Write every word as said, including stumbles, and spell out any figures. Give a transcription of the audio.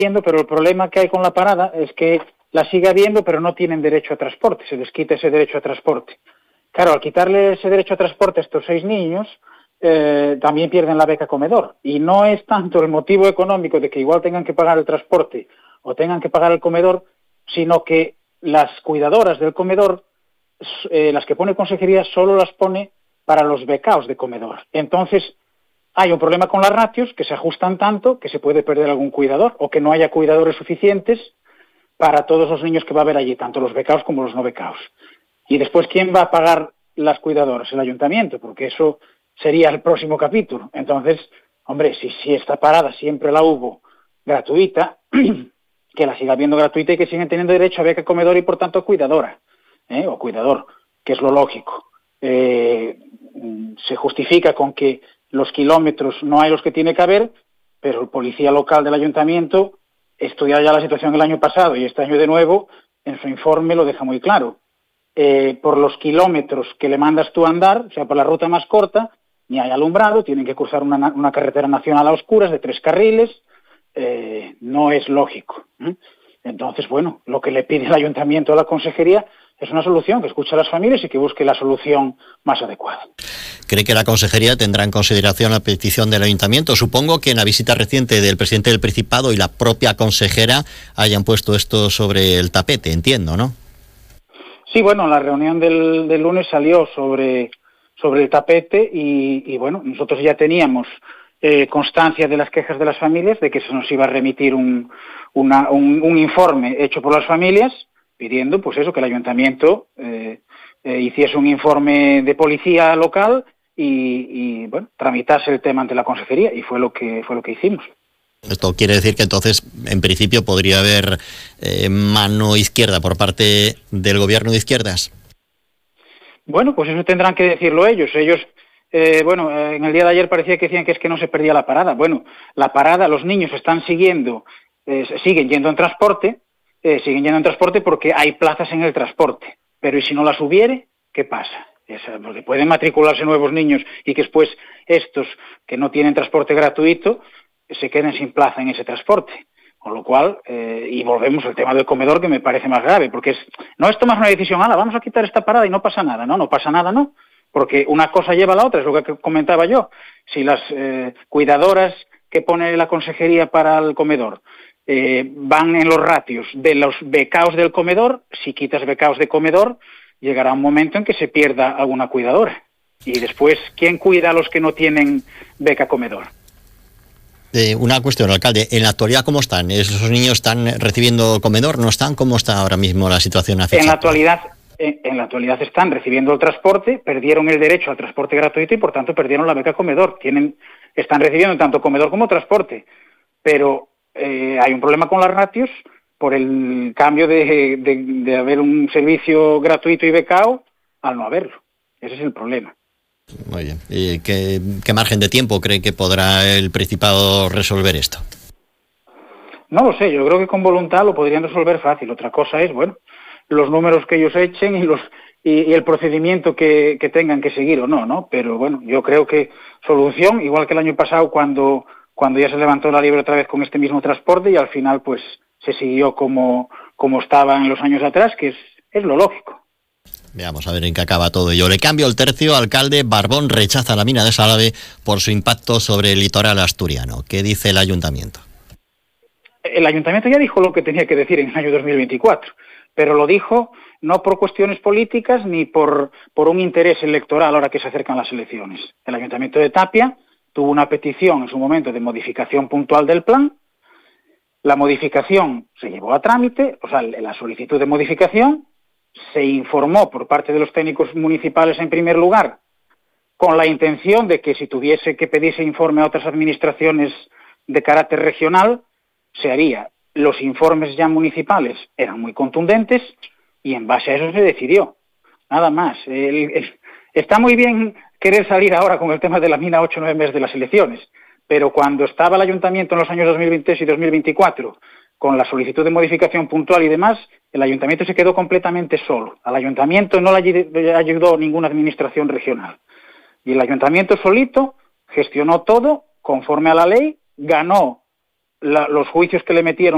pero el problema que hay con la parada es que la sigue habiendo, pero no tienen derecho a transporte, se les quita ese derecho a transporte. Claro, al quitarle ese derecho a transporte a estos seis niños, eh, también pierden la beca comedor. Y no es tanto el motivo económico de que igual tengan que pagar el transporte o tengan que pagar el comedor, sino que las cuidadoras del comedor, eh, las que pone consejería, solo las pone para los becaos de comedor. Entonces, hay un problema con las ratios, que se ajustan tanto que se puede perder algún cuidador o que no haya cuidadores suficientes para todos los niños que va a haber allí, tanto los becaos como los no becaos. Y después, ¿quién va a pagar las cuidadoras? El ayuntamiento, porque eso sería el próximo capítulo. Entonces, hombre, si, si esta parada siempre la hubo gratuita, que la siga habiendo gratuita y que sigan teniendo derecho a beca comedor y, por tanto, cuidadora, ¿eh? o cuidador, que es lo lógico. Eh, se justifica con que los kilómetros no hay los que tiene que haber, pero el policía local del ayuntamiento, estudiar ya la situación el año pasado y este año de nuevo, en su informe lo deja muy claro. Eh, por los kilómetros que le mandas tú a andar, o sea, por la ruta más corta, ni hay alumbrado, tienen que cruzar una, una carretera nacional a oscuras de tres carriles, eh, no es lógico. ¿eh? Entonces, bueno, lo que le pide el ayuntamiento a la consejería es una solución, que escuche a las familias y que busque la solución más adecuada. ¿Cree que la consejería tendrá en consideración la petición del ayuntamiento? Supongo que en la visita reciente del presidente del Principado y la propia consejera hayan puesto esto sobre el tapete, entiendo, ¿no? Sí, bueno, la reunión del, del lunes salió sobre, sobre el tapete y, y, bueno, nosotros ya teníamos eh, constancia de las quejas de las familias, de que se nos iba a remitir un, una, un, un informe hecho por las familias, pidiendo, pues eso, que el ayuntamiento eh, eh, hiciese un informe de policía local y, y, bueno, tramitase el tema ante la consejería, y fue lo que fue lo que hicimos. Esto quiere decir que entonces, en principio, podría haber eh, mano izquierda por parte del gobierno de izquierdas. Bueno, pues eso tendrán que decirlo ellos. Ellos, eh, bueno, eh, en el día de ayer parecía que decían que es que no se perdía la parada. Bueno, la parada, los niños están siguiendo, eh, siguen yendo en transporte, eh, siguen yendo en transporte porque hay plazas en el transporte. Pero ¿y si no las hubiere? ¿Qué pasa? Es, porque pueden matricularse nuevos niños y que después estos que no tienen transporte gratuito se queden sin plaza en ese transporte. Con lo cual, eh, y volvemos al tema del comedor, que me parece más grave, porque es, no es tomar una decisión, ala, vamos a quitar esta parada y no pasa nada, no, no pasa nada, no, porque una cosa lleva a la otra, es lo que comentaba yo. Si las eh, cuidadoras que pone la consejería para el comedor eh, van en los ratios de los becaos del comedor, si quitas becaos de comedor, llegará un momento en que se pierda alguna cuidadora. Y después, ¿quién cuida a los que no tienen beca comedor? Eh, una cuestión, alcalde, ¿en la actualidad cómo están? ¿Esos niños están recibiendo comedor? ¿No están? ¿Cómo está ahora mismo la situación a fecha? En la actualidad, en, en la actualidad están recibiendo el transporte, perdieron el derecho al transporte gratuito y por tanto perdieron la beca comedor. Tienen, están recibiendo tanto comedor como transporte, pero eh, hay un problema con las ratios por el cambio de, de, de haber un servicio gratuito y becao al no haberlo. Ese es el problema. Muy bien. ¿Y qué, qué margen de tiempo cree que podrá el Principado resolver esto? No lo sé, yo creo que con voluntad lo podrían resolver fácil. Otra cosa es, bueno, los números que ellos echen y los y, y el procedimiento que, que tengan que seguir o no, ¿no? Pero bueno, yo creo que solución, igual que el año pasado cuando, cuando ya se levantó la liebre otra vez con este mismo transporte y al final pues se siguió como, como estaba en los años atrás, que es, es lo lógico. Veamos a ver en qué acaba todo ello. Le cambio el tercio. Alcalde, Barbón rechaza la mina de Salave por su impacto sobre el litoral asturiano. ¿Qué dice el ayuntamiento? El ayuntamiento ya dijo lo que tenía que decir en el año dos mil veinticuatro, pero lo dijo no por cuestiones políticas ni por, por un interés electoral ahora que se acercan las elecciones. El ayuntamiento de Tapia tuvo una petición en su momento de modificación puntual del plan. La modificación se llevó a trámite, o sea, la solicitud de modificación se informó por parte de los técnicos municipales en primer lugar, con la intención de que si tuviese que pedirse informe a otras administraciones de carácter regional, se haría. Los informes ya municipales eran muy contundentes y en base a eso se decidió. Nada más. El, el, está muy bien querer salir ahora con el tema de la mina ocho o nueve meses de las elecciones, pero cuando estaba el ayuntamiento en los años dos mil veintitrés y dos mil veinticuatro con la solicitud de modificación puntual y demás, el ayuntamiento se quedó completamente solo. Al ayuntamiento no le ayudó ninguna administración regional. Y el ayuntamiento solito gestionó todo conforme a la ley, ganó la, los juicios que le metieron